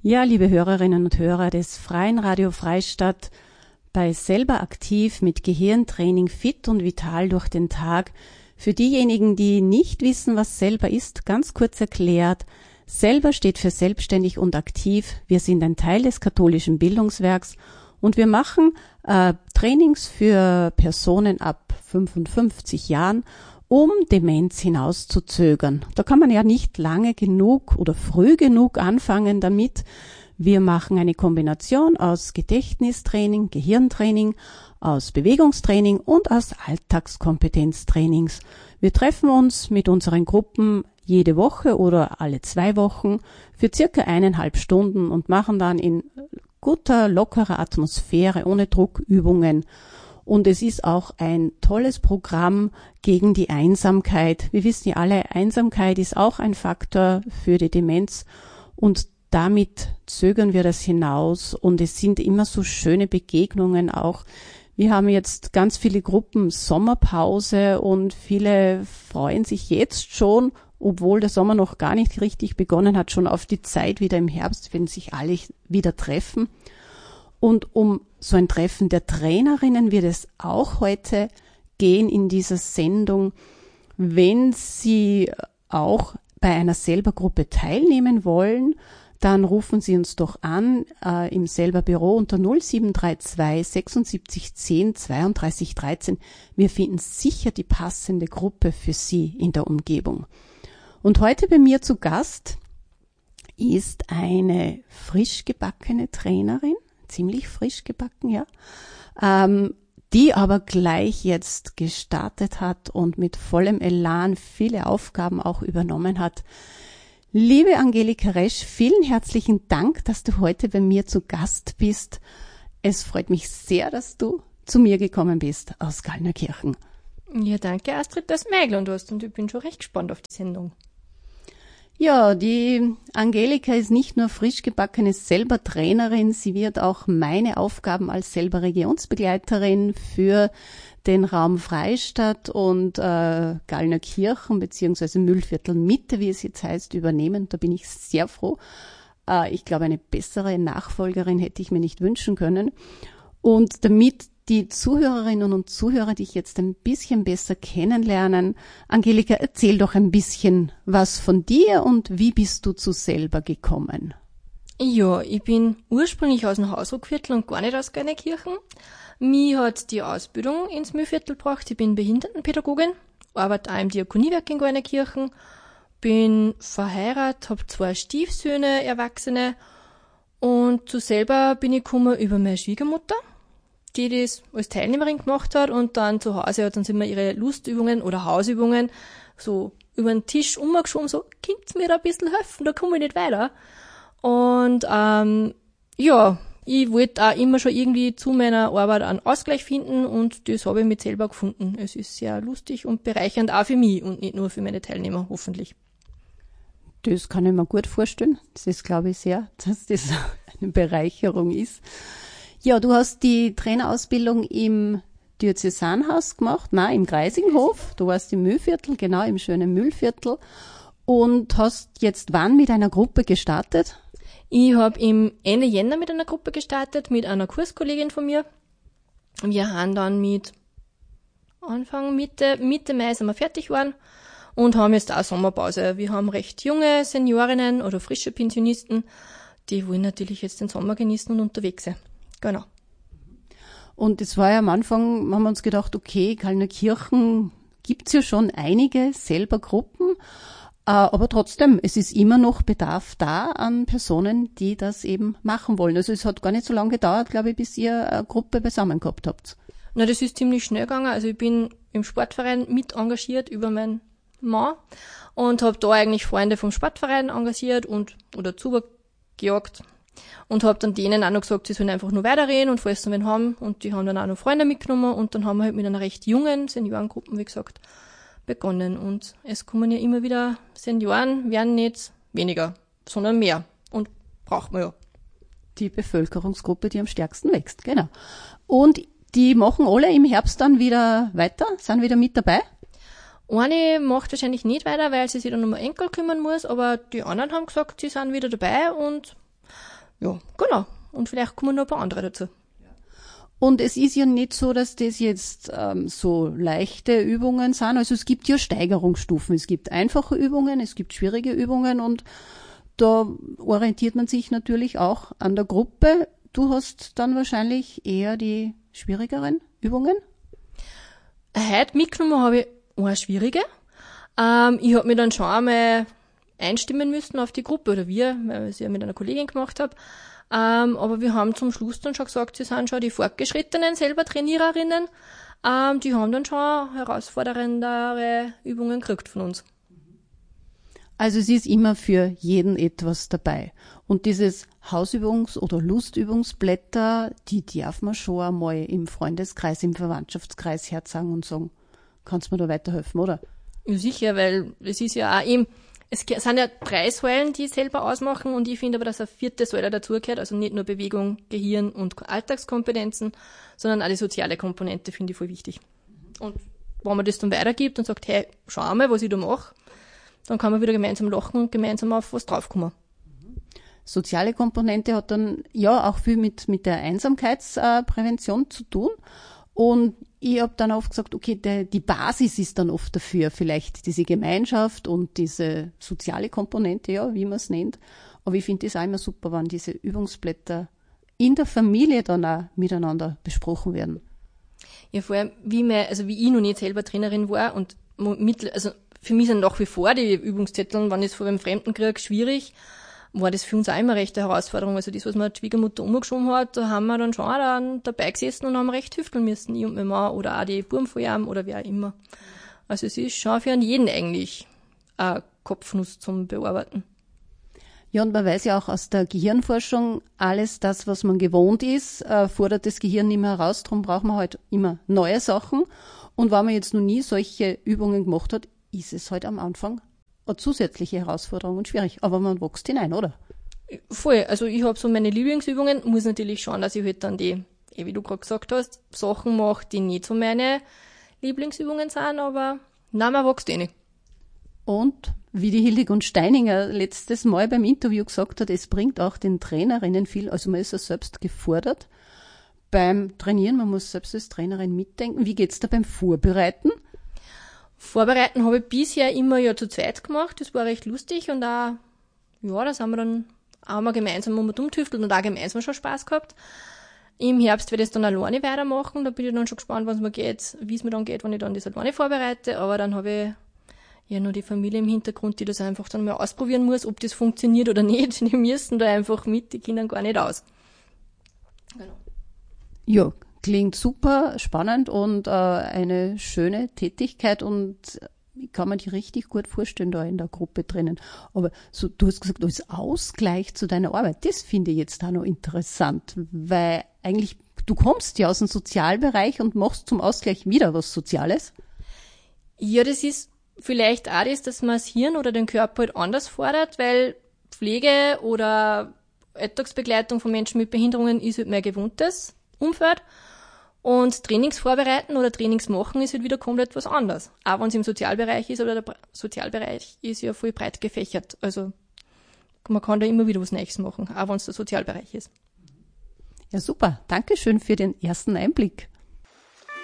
Ja, liebe Hörerinnen und Hörer des Freien Radio Freistadt, bei Selber aktiv mit Gehirntraining fit und vital durch den Tag. Für diejenigen, die nicht wissen, was Selber ist, ganz kurz erklärt. Selber steht für selbstständig und aktiv. Wir sind ein Teil des katholischen Bildungswerks und wir machen Trainings für Personen ab 55 Jahren, um Demenz hinauszuzögern. Da kann man ja nicht lange genug oder früh genug anfangen damit. Wir machen eine Kombination aus Gedächtnistraining, Gehirntraining, aus Bewegungstraining und aus Alltagskompetenztrainings. Wir treffen uns mit unseren Gruppen jede Woche oder alle 2 Wochen für circa 1,5 Stunden und machen dann in guter, lockerer Atmosphäre, ohne Druck, Übungen. Und es ist auch ein tolles Programm gegen die Einsamkeit. Wir wissen ja alle, Einsamkeit ist auch ein Faktor für die Demenz und damit zögern wir das hinaus und es sind immer so schöne Begegnungen auch. Wir haben jetzt ganz viele Gruppen Sommerpause und viele freuen sich jetzt schon, obwohl der Sommer noch gar nicht richtig begonnen hat, schon auf die Zeit wieder im Herbst, wenn sich alle wieder treffen. Und um so ein Treffen der Trainerinnen wird es auch heute gehen in dieser Sendung. Wenn Sie auch bei einer Selber-Gruppe teilnehmen wollen, dann rufen Sie uns doch an im Selber-Büro unter 0732 76 10 32 13. Wir finden sicher die passende Gruppe für Sie in der Umgebung. Und heute bei mir zu Gast ist eine frisch gebackene Trainerin, ziemlich frisch gebacken, ja, die aber gleich jetzt gestartet hat und mit vollem Elan viele Aufgaben auch übernommen hat. Liebe Angelika Resch, vielen herzlichen Dank, dass du heute bei mir zu Gast bist. Es freut mich sehr, dass du zu mir gekommen bist aus Gallnerkirchen. Ja, danke Astrid, dass du mich eingeladen hast und ich bin schon recht gespannt auf die Sendung. Ja, die Angelika ist nicht nur frisch gebackene selber Trainerin, sie wird auch meine Aufgaben als selber Regionsbegleiterin für den Raum Freistadt und Gallnerkirchen bzw. Mühlviertel Mitte, wie es jetzt heißt, übernehmen. Da bin ich sehr froh. Ich glaube, eine bessere Nachfolgerin hätte ich mir nicht wünschen können. Und damit die Zuhörerinnen und Zuhörer dich jetzt ein bisschen besser kennenlernen, Angelika, erzähl doch ein bisschen was von dir und wie bist du zu selber gekommen? Ja, ich bin ursprünglich aus dem Hausruckviertel und gar nicht aus Gallnerkirchen. Mich hat die Ausbildung ins Mühlviertel gebracht. Ich bin Behindertenpädagogin, arbeite auch im Diakoniewerk in Gallnerkirchen, bin verheiratet, habe 2 Stiefsöhne, Erwachsene und zu selber bin ich gekommen über meine Schwiegermutter, die das als Teilnehmerin gemacht hat und dann zu Hause hat dann sind wir ihre Lustübungen oder Hausübungen so über den Tisch umgeschoben, so, könnt's mir da ein bisschen helfen, da komme ich nicht weiter. Und ja, ich wollte auch immer schon irgendwie zu meiner Arbeit einen Ausgleich finden und das habe ich mit selber gefunden. Es ist sehr lustig und bereichernd auch für mich und nicht nur für meine Teilnehmer, hoffentlich. Das kann ich mir gut vorstellen. Das ist, glaube ich, sehr, dass das eine Bereicherung ist. Ja, du hast die Trainerausbildung im Diözesanhaus gemacht, nein, im Greisinghof. Du warst im Mühlviertel, genau, im schönen Mühlviertel. Und hast jetzt wann mit einer Gruppe gestartet? Ich habe im Ende Jänner mit einer Gruppe gestartet, mit einer Kurskollegin von mir. Wir haben dann mit Mitte Mai sind wir fertig geworden und haben jetzt auch Sommerpause. Wir haben recht junge Seniorinnen oder frische Pensionisten, die wollen natürlich jetzt den Sommer genießen und unterwegs sein. Genau. Und es war ja am Anfang, haben wir uns gedacht, okay, Gallnerkirchen gibt's ja schon einige selber Gruppen, aber trotzdem, es ist immer noch Bedarf da an Personen, die das eben machen wollen. Also es hat gar nicht so lange gedauert, glaube ich, bis ihr eine Gruppe beisammen gehabt habt. Na, das ist ziemlich schnell gegangen. Also ich bin im Sportverein mit engagiert über meinen Mann und habe da eigentlich Freunde vom Sportverein engagiert oder zugejagt. Und habe dann denen auch noch gesagt, sie sollen einfach nur weiterreden und falls sie wen haben. Und die haben dann auch noch Freunde mitgenommen und dann haben wir halt mit einer recht jungen Seniorengruppe, wie gesagt, begonnen. Und es kommen ja immer wieder Senioren, werden nicht weniger, sondern mehr. Und braucht man ja. Die Bevölkerungsgruppe, die am stärksten wächst, genau. Und die machen alle im Herbst dann wieder weiter, sind wieder mit dabei? Eine macht wahrscheinlich nicht weiter, weil sie sich dann um den Enkel kümmern muss, aber die anderen haben gesagt, sie sind wieder dabei und Ja, genau. Und vielleicht kommen noch ein paar andere dazu. Und es ist ja nicht so, dass das jetzt so leichte Übungen sind. Also es gibt ja Steigerungsstufen. Es gibt einfache Übungen, es gibt schwierige Übungen und da orientiert man sich natürlich auch an der Gruppe. Du hast dann wahrscheinlich eher die schwierigeren Übungen? Heute mitgenommen habe ich eine schwierige. Ich habe mich dann schon einmal einstimmen müssen auf die Gruppe, oder wir, weil ich es ja mit einer Kollegin gemacht habe. Aber wir haben zum Schluss dann schon gesagt, sie sind schon die fortgeschrittenen selber Trainiererinnen. Die haben dann schon herausforderndere Übungen gekriegt von uns. Also es ist immer für jeden etwas dabei. Und dieses Hausübungs- oder Lustübungsblätter, die darf man schon einmal im Freundeskreis, im Verwandtschaftskreis herzeigen und sagen, kannst du mir da weiterhelfen, oder? Ja, sicher, weil es ist ja auch eben, es sind ja 3 Säulen, die selber ausmachen, und ich finde aber, dass eine 4. Säule dazugehört, also nicht nur Bewegung, Gehirn und Alltagskompetenzen, sondern auch die soziale Komponente finde ich voll wichtig. Und wenn man das dann weitergibt und sagt, hey, schau mal, was ich da mache, dann kann man wieder gemeinsam lachen und gemeinsam auf was draufkommen. Soziale Komponente hat dann ja auch viel mit der Einsamkeitsprävention zu tun. Und ich habe dann oft gesagt, okay, die Basis ist dann oft dafür, vielleicht diese Gemeinschaft und diese soziale Komponente, ja, wie man es nennt. Aber ich finde das auch immer super, wenn diese Übungsblätter in der Familie dann auch miteinander besprochen werden. Ja, vor allem, wie ich noch nicht selber Trainerin war und also für mich sind nach wie vor die Übungszettel, wenn ich es vor einem Fremden kriege, schwierig, war das für uns auch immer recht eine Herausforderung. Also das, was mir die Schwiegermutter umgeschoben hat, da haben wir dann schon dann dabei gesessen und haben recht hüfteln müssen, ich und mein Mann oder auch die Buben von ihm oder wer auch immer. Also es ist schon für jeden eigentlich ein Kopfnuss zum Bearbeiten. Ja, und man weiß ja auch aus der Gehirnforschung, alles das, was man gewohnt ist, fordert das Gehirn nicht mehr heraus. Darum braucht man halt immer neue Sachen. Und wenn man jetzt noch nie solche Übungen gemacht hat, ist es halt am Anfang eine zusätzliche Herausforderung und schwierig. Aber man wächst hinein, oder? Voll. Also ich habe so meine Lieblingsübungen, muss natürlich schauen, dass ich halt dann die, wie du gerade gesagt hast, Sachen mache, die nicht so meine Lieblingsübungen sind, aber nein, man wächst eh nicht. Und wie die Hildegund Steininger letztes Mal beim Interview gesagt hat, es bringt auch den Trainerinnen viel, also man ist ja selbst gefordert beim Trainieren, man muss selbst als Trainerin mitdenken. Wie geht's da beim Vorbereiten? Vorbereiten habe ich bisher immer ja zu zweit gemacht, das war recht lustig und auch, ja, das haben wir dann auch mal gemeinsam umtüftelt und auch gemeinsam schon Spaß gehabt. Im Herbst werde ich das dann alleine weitermachen, da bin ich dann schon gespannt, wie es mir dann geht, wenn ich dann das alleine vorbereite, aber dann habe ich ja nur die Familie im Hintergrund, die das einfach dann mal ausprobieren muss, ob das funktioniert oder nicht. Die müssen da einfach mit, die Kinder gar nicht aus. Genau. Ja, klingt super spannend und eine schöne Tätigkeit und ich kann mir die richtig gut vorstellen da in der Gruppe drinnen. Aber so, du hast gesagt, als Ausgleich zu deiner Arbeit, das finde ich jetzt auch noch interessant, weil eigentlich du kommst ja aus dem Sozialbereich und machst zum Ausgleich wieder was Soziales. Ja, das ist vielleicht auch das, dass man das Hirn oder den Körper halt anders fordert, weil Pflege oder Alltagsbegleitung von Menschen mit Behinderungen ist halt mein gewohntes Umfeld. Und Trainings vorbereiten oder Trainings machen ist halt wieder komplett was anderes. Auch wenn es im Sozialbereich ist, aber der Sozialbereich ist ja voll breit gefächert. Also man kann da immer wieder was Neues machen, auch wenn es der Sozialbereich ist. Ja, super. Dankeschön für den ersten Einblick.